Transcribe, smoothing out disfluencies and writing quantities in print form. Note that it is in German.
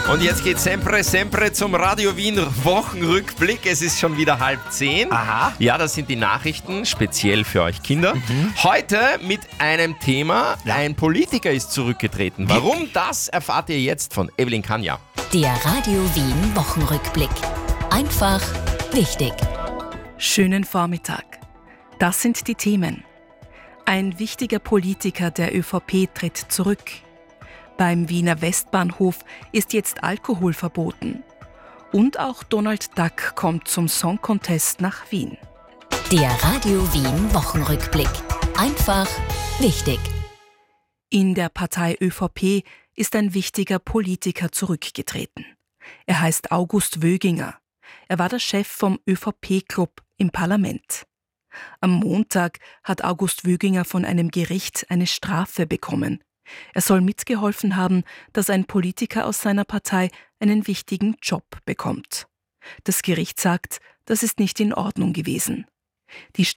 Und jetzt geht sempre zum Radio Wien Wochenrückblick. Es ist schon wieder 9:30. Aha. Ja, das sind die Nachrichten, speziell für euch Kinder. Heute mit einem Thema, ein Politiker ist zurückgetreten. Warum, das erfahrt ihr jetzt von Evelyn Kanja. Der Radio Wien Wochenrückblick. Einfach wichtig. Schönen Vormittag. Das sind die Themen. Ein wichtiger Politiker der ÖVP tritt zurück. Beim Wiener Westbahnhof ist jetzt Alkohol verboten. Und auch Donald Duck kommt zum Song Contest nach Wien. Der Radio Wien Wochenrückblick. Einfach wichtig. In der Partei ÖVP ist ein wichtiger Politiker zurückgetreten. Er heißt August Wöginger. Er war der Chef vom ÖVP-Club im Parlament. Am Montag hat August Wöginger von einem Gericht eine Strafe bekommen. Er soll mitgeholfen haben, dass ein Politiker aus seiner Partei einen wichtigen Job bekommt. Das Gericht sagt, das ist nicht in Ordnung gewesen. Die